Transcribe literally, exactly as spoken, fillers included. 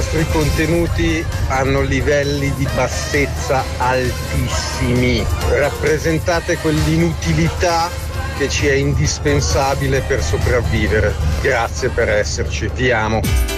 vostri contenuti hanno livelli di bassezza altissimi. Rappresentate quell'inutilità che ci è indispensabile per sopravvivere. Grazie per esserci, vi amo.